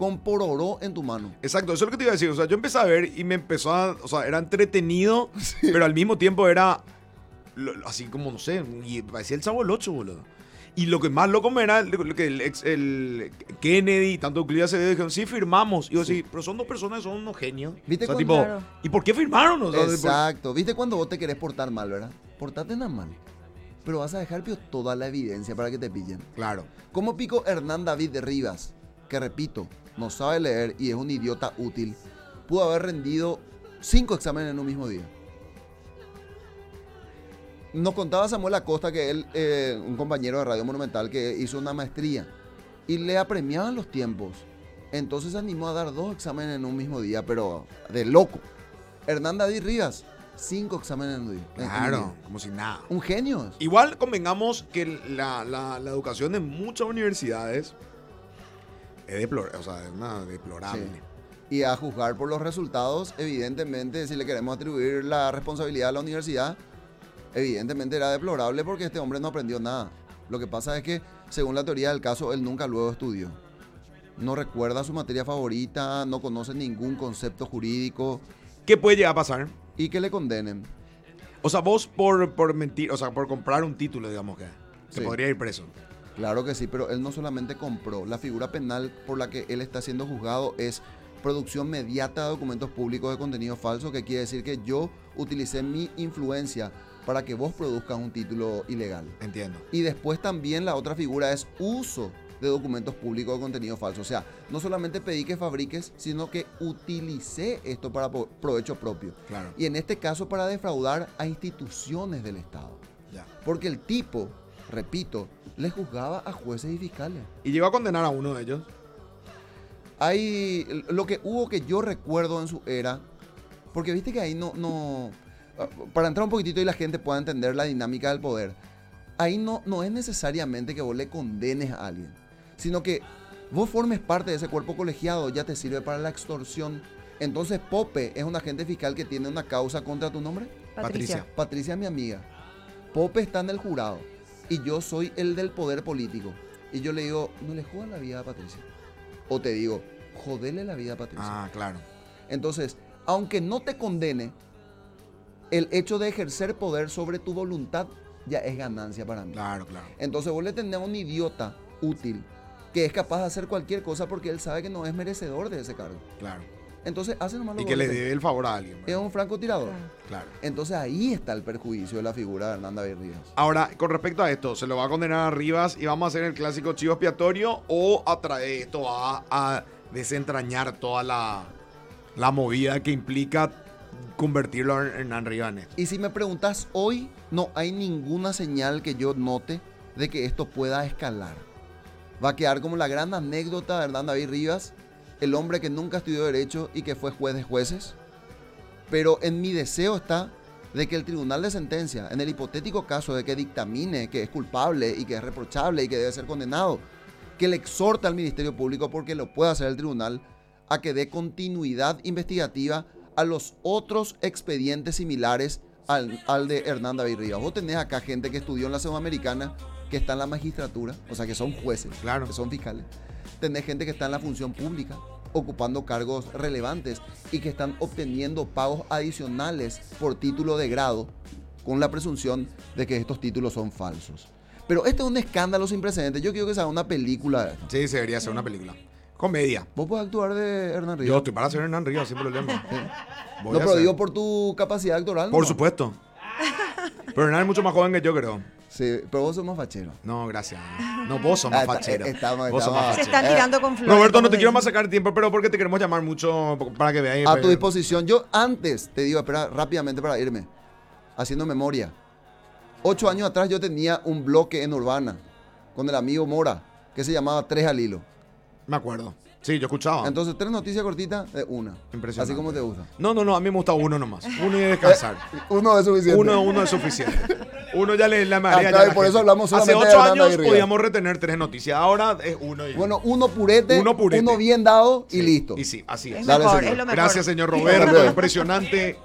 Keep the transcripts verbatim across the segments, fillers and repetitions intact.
con pororó en tu mano. Exacto, eso es lo que te iba a decir. O sea, yo empecé a ver y me empezó a... O sea, era entretenido, sí. Pero al mismo tiempo era... Lo, así como, no sé, y parecía el Chavo del Ocho, boludo. Y lo que más loco me era lo que el, ex, el Kennedy, tanto Euclides Acevedo, dijeron, sí, firmamos. Y yo sí. Así, pero son dos personas que son unos genios. ¿Viste o sea, cuando, tipo, claro. ¿Y por qué firmaron? O sea, exacto. Por... ¿Viste cuando vos te querés portar mal, verdad? Portate nada mal. Pero vas a dejar pio, toda la evidencia para que te pillen. Claro. ¿Cómo pico Hernán David de Rivas, que repito, no sabe leer y es un idiota útil, pudo haber rendido cinco exámenes en un mismo día? Nos contaba Samuel Acosta que él, eh, un compañero de Radio Monumental, que hizo una maestría y le apremiaban los tiempos. Entonces se animó a dar dos exámenes en un mismo día, pero de loco. Hernán David Rivas, cinco exámenes en un día. Claro, en un día. como si nada. Un genio. Igual convengamos que la, la, la educación de muchas universidades es, deplor o sea, es una deplorable. Sí. Y a juzgar por los resultados, evidentemente, si le queremos atribuir la responsabilidad a la universidad, evidentemente era deplorable porque este hombre no aprendió nada. Lo que pasa es que, según la teoría del caso, él nunca luego estudió. No recuerda su materia favorita, no conoce ningún concepto jurídico. ¿Qué puede llegar a pasar? Y que le condenen. O sea, vos por, por mentir, o sea, por comprar un título, digamos que, que sí. podría ir preso. Claro que sí, pero él no solamente compró. La figura penal por la que él está siendo juzgado es producción mediata de documentos públicos de contenido falso, que quiere decir que yo utilicé mi influencia para que vos produzcas un título ilegal. Entiendo. Y después también la otra figura es uso de documentos públicos de contenido falso. O sea, no solamente pedí que fabriques, sino que utilicé esto para provecho propio. Claro. Y en este caso para defraudar a instituciones del Estado. Ya. Porque el tipo, repito, le juzgaba a jueces y fiscales. ¿Y llegó a condenar a uno de ellos? Hay lo que hubo que yo recuerdo en su era, porque viste que ahí no... no para entrar un poquitito y la gente pueda entender la dinámica del poder, ahí no, no es necesariamente que vos le condenes a alguien, sino que vos formes parte de ese cuerpo colegiado, ya te sirve para la extorsión. Entonces Pope es un agente fiscal que tiene una causa contra tu nombre. Patricia. Patricia, mi amiga. Pope está en el jurado y yo soy el del poder político. Y yo le digo, no le jodas la vida a Patricia. O te digo, jodele la vida a Patricia. Ah, claro. Entonces, aunque no te condene, el hecho de ejercer poder sobre tu voluntad ya es ganancia para mí. Claro, claro. Entonces vos le tenés a un idiota útil que es capaz de hacer cualquier cosa porque él sabe que no es merecedor de ese cargo. Claro. Entonces hace nomás lo y que le debe el favor a alguien, ¿verdad? Es un francotirador. Claro. claro. Entonces ahí está el perjuicio de la figura de Hernán David Rivas. Ahora, con respecto a esto, ¿se lo va a condenar a Rivas y vamos a hacer el clásico chivo expiatorio o a través de esto va a desentrañar toda la, la movida que implica convertirlo en Hernán Rivas? Y si me preguntas hoy, no hay ninguna señal que yo note de que esto pueda escalar. Va a quedar como la gran anécdota de Hernán David Rivas, el hombre que nunca estudió Derecho y que fue juez de jueces. Pero en mi deseo está de que el tribunal de sentencia, en el hipotético caso de que dictamine que es culpable y que es reprochable y que debe ser condenado, que le exhorta al Ministerio Público, porque lo puede hacer el tribunal, a que dé continuidad investigativa a los otros expedientes similares al, al de Hernán David Rivas. Vos tenés acá gente que estudió en la Sudamericana, que está en la magistratura, o sea que son jueces, claro. que son fiscales. Tenés gente que está en la función pública, ocupando cargos relevantes y que están obteniendo pagos adicionales por título de grado, con la presunción de que estos títulos son falsos. Pero este es un escándalo sin precedentes. Yo quiero que sea una película de esto. Sí, se debería ser una película. Comedia. ¿Vos podés actuar de Hernán Rivas? Yo estoy para ser Hernán Rivas, sin problema. Sí. No, pero digo por tu capacidad actoral. Por ¿no? supuesto. Pero Hernán es mucho más joven que yo, creo. Sí, pero vos sos más fachero. No, gracias. No, vos sos más Ah, fachero. estamos, vos sos estamos. más Se fachero. están tirando con flores. Roberto, no como te quiero dicen. más sacar tiempo, pero porque te queremos llamar mucho para que veáis. A tu disposición. Yo antes, te digo, espera rápidamente para irme, haciendo memoria. Ocho años atrás yo tenía un bloque en Urbana con el amigo Mora que se llamaba Tres al Hilo. Me acuerdo. Sí, yo escuchaba. Entonces, tres noticias cortitas de una. Impresionante. Así como te gusta. No, no, no, a mí me gusta uno nomás. Uno y descansar. Uno es suficiente. Uno, uno es suficiente. Uno ya le la marea. Acá, ya la y por gente. eso hablamos Hace solamente ocho de Hernán años David Rivas. podíamos retener tres noticias. Ahora es uno y Bueno, uno purete, Uno purete. uno bien dado y Sí. listo. Y sí, así es. Es Dale, mejor, señor. es lo mejor. Gracias, señor Roberto. Impresionante.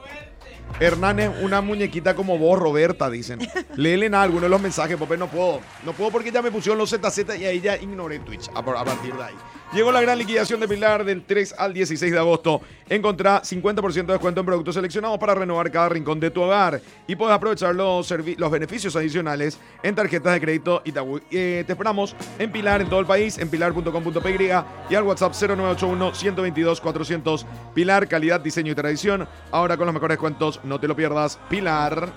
Hernán es una muñequita como vos, Roberta, dicen. Léele a alguno de los mensajes, Pope. No puedo. No puedo porque ya me pusieron los Z Z y ahí ya ignoré Twitch a, a partir de ahí. Llegó la gran liquidación de Pilar del tres al dieciséis de agosto. Encontrá cincuenta por ciento de descuento en productos seleccionados para renovar cada rincón de tu hogar. Y podés aprovechar los, los beneficios adicionales en tarjetas de crédito Itaú. Eh, te esperamos en Pilar, en todo el país, en pilar punto com punto pe y al WhatsApp cero nueve ocho uno, uno dos dos, cuatrocientos. Pilar, calidad, diseño y tradición. Ahora con los mejores descuentos, no te lo pierdas. Pilar.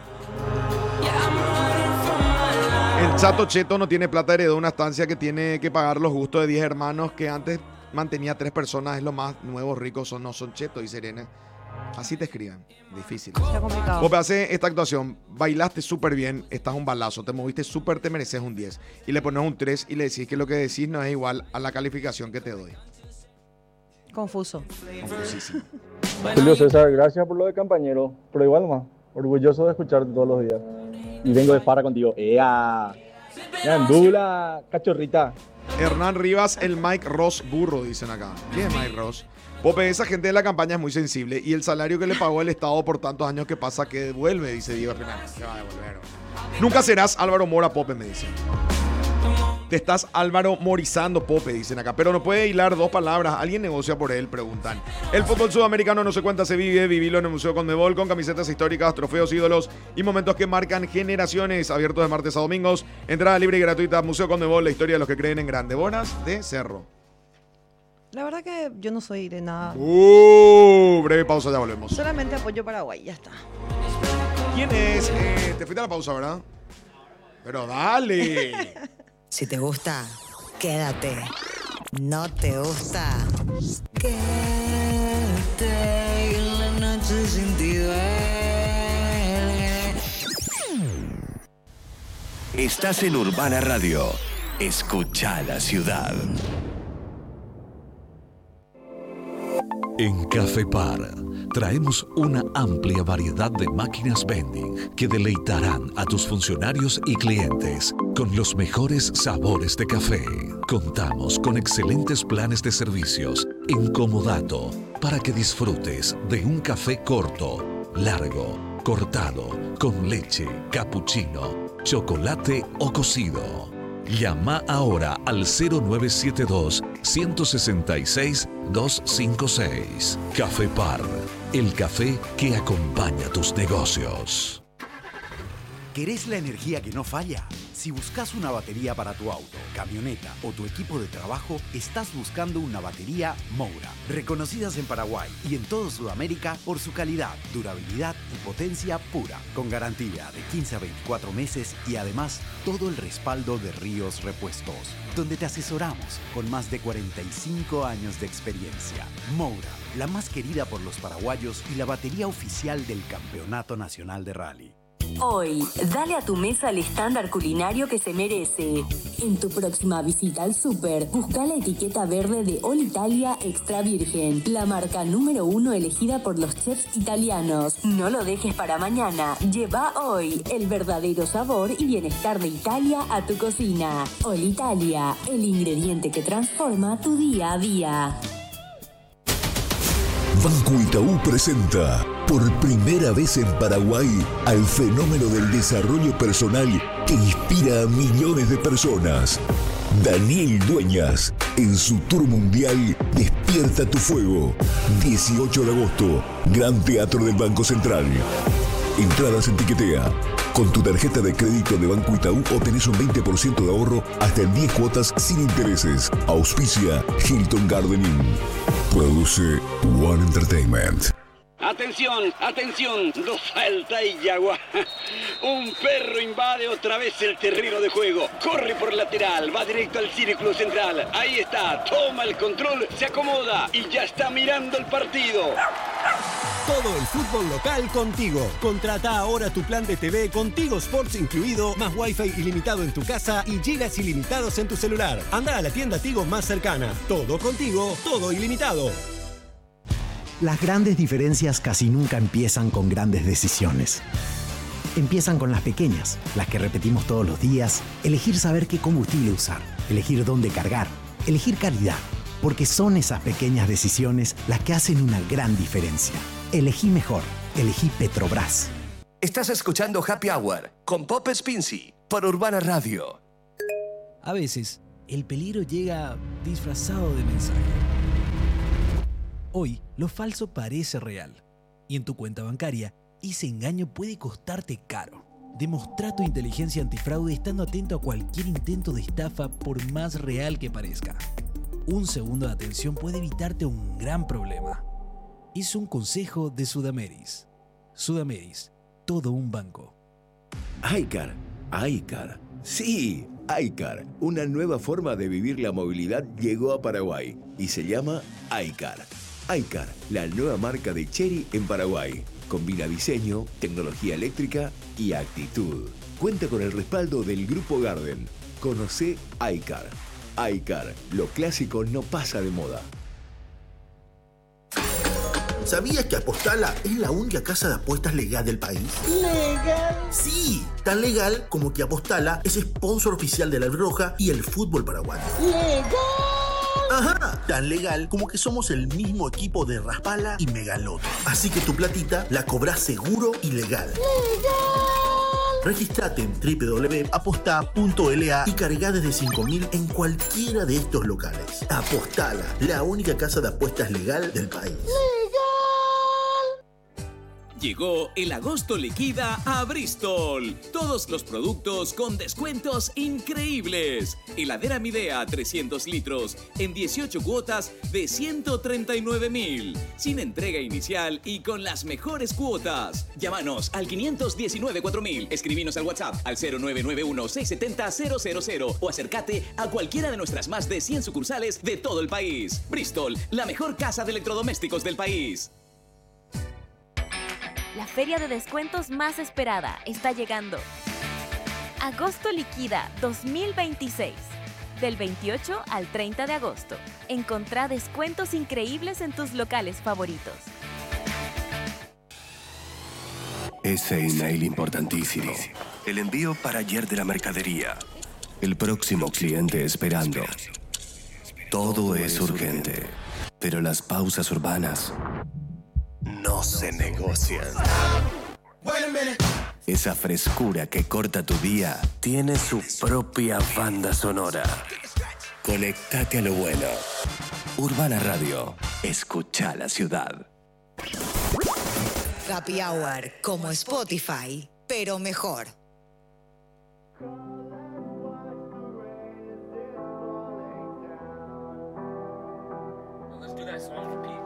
El Chato Cheto no tiene plata, heredó una estancia que tiene que pagar los gustos de diez hermanos que antes mantenía tres personas. Es lo más nuevos ricos, son, no son Cheto, dice Irene. Así te escriben. Difícil. Está complicado. Vos hace esta actuación, bailaste súper bien, estás un balazo, te moviste súper, te mereces un diez. Y le pones un tres y le decís que lo que decís no es igual a la calificación que te doy. Confuso. Confusísimo. Julio César, gracias por lo de compañero, pero igual más, orgulloso de escucharte todos los días. Y vengo de farra contigo. ¡Ea! ¡Andula, cachorrita! Hernán Rivas, el Mike Ross burro, dicen acá. ¿Quién es Mike Ross? Pope, esa gente de la campaña es muy sensible y el salario que le pagó el Estado por tantos años que pasa que devuelve, dice Diego Fernández. ¿Qué va a devolver? Nunca serás Álvaro Mora, Pope, me dicen. Te estás Álvaro morizando, Pope, dicen acá. Pero no puede hilar dos palabras. ¿Alguien negocia por él? Preguntan. El fútbol sudamericano no se cuenta, se vive. Vivilo en el Museo Conmebol con camisetas históricas, trofeos, ídolos y momentos que marcan generaciones. Abiertos de martes a domingos. Entrada libre y gratuita. Museo Conmebol, la historia de los que creen en grande. Bonas de Cerro. La verdad que yo no soy de nada. Uh, breve pausa, ya volvemos. Solamente apoyo Paraguay, ya está. ¿Quién es? Eh, te fuiste a la pausa, ¿verdad? Pero dale. Si te gusta, quédate. No te gusta, quédate. En la noche sin ti duele. Estás en Urbana Radio. Escucha la ciudad. En Café Par traemos una amplia variedad de máquinas vending que deleitarán a tus funcionarios y clientes con los mejores sabores de café. Contamos con excelentes planes de servicios en comodato para que disfrutes de un café corto, largo, cortado, con leche, capuchino, chocolate o cocido. Llama ahora al cero nueve siete dos, uno seis seis, dos cinco seis. Café Par, el café que acompaña tus negocios. ¿Querés la energía que no falla? Si buscas una batería para tu auto, camioneta o tu equipo de trabajo, estás buscando una batería Moura. Reconocidas en Paraguay y en toda Sudamérica por su calidad, durabilidad y potencia pura. Con garantía de quince a veinticuatro meses y además todo el respaldo de Ríos Repuestos, donde te asesoramos con más de cuarenta y cinco años de experiencia. Moura, la más querida por los paraguayos y la batería oficial del Campeonato Nacional de Rally. Hoy, dale a tu mesa el estándar culinario que se merece. En tu próxima visita al súper, busca la etiqueta verde de All Italia Extra Virgen, la marca número uno elegida por los chefs italianos. No lo dejes para mañana. Lleva hoy el verdadero sabor y bienestar de Italia a tu cocina. All Italia, el ingrediente que transforma tu día a día. Banco Itaú presenta por primera vez en Paraguay al fenómeno del desarrollo personal que inspira a millones de personas. Daniel Dueñas, en su tour mundial Despierta tu Fuego. dieciocho de agosto, Gran Teatro del Banco Central. Entradas en Tiquetea. Con tu tarjeta de crédito de Banco Itaú obtenés un veinte por ciento de ahorro hasta en diez cuotas sin intereses. Auspicia Hilton Garden Inn. Produce One Entertainment. Atención, atención, dos falta y Yagua. Un perro invade otra vez el terreno de juego. Corre por lateral, va directo al círculo central. Ahí está, toma el control, se acomoda y ya está mirando el partido. Todo el fútbol local contigo. Contrata ahora tu plan de T V con Tigo Sports incluido, más Wi-Fi ilimitado en tu casa y gigas ilimitados en tu celular. Anda a la tienda Tigo más cercana. Todo contigo, todo ilimitado. Las grandes diferencias casi nunca empiezan con grandes decisiones. Empiezan con las pequeñas, las que repetimos todos los días. Elegir saber qué combustible usar, elegir dónde cargar, elegir calidad. Porque son esas pequeñas decisiones las que hacen una gran diferencia. Elegí mejor, elegí Petrobras. Estás escuchando Happy Hour con Pope Spincy por Urbana Radio. A veces, el peligro llega disfrazado de mensaje. Hoy, lo falso parece real. Y en tu cuenta bancaria, ese engaño puede costarte caro. Demostra tu inteligencia antifraude estando atento a cualquier intento de estafa por más real que parezca. Un segundo de atención puede evitarte un gran problema. Es un consejo de Sudameris. Sudameris, todo un banco. iCar, iCar. Sí, iCar. Una nueva forma de vivir la movilidad llegó a Paraguay y se llama iCar. iCar, la nueva marca de Chery en Paraguay. Combina diseño, tecnología eléctrica y actitud. Cuenta con el respaldo del Grupo Garden. Conoce iCar. iCar, lo clásico no pasa de moda. ¿Sabías que Apostala es la única casa de apuestas legal del país? ¿Legal? Sí, tan legal como que Apostala es sponsor oficial de la Albirroja y el fútbol paraguayo. ¡Legal! Ajá, tan legal como que somos el mismo equipo de Raspala y Megaloto. Así que tu platita la cobrás seguro y legal. ¡Legal! Registrate en doble u doble u doble u punto aposta punto l a y cargá desde cinco mil en cualquiera de estos locales. Apostala, la única casa de apuestas legal del país. Llegó el agosto liquida a Bristol. Todos los productos con descuentos increíbles. Heladera Midea trescientos litros en dieciocho cuotas de ciento treinta y nueve mil. Sin entrega inicial y con las mejores cuotas. Llámanos al quinientos diecinueve cuatro mil. Escribinos al WhatsApp al cero nueve nueve uno seis siete cero cero cero cero o acércate a cualquiera de nuestras más de cien sucursales de todo el país. Bristol, la mejor casa de electrodomésticos del país. La feria de descuentos más esperada está llegando. Agosto Liquida dos mil veintiséis. Del veintiocho al treinta de agosto. Encontrá descuentos increíbles en tus locales favoritos. Ese email importantísimo. El envío para ayer de la mercadería. El próximo cliente esperando. Todo es urgente. Pero las pausas urbanas no se negocian. Esa frescura que corta tu día tiene su propia banda sonora. Conectate a lo bueno. Urbana Radio. Escucha la ciudad. Happy Hour como Spotify, pero mejor. Let's do that song for people.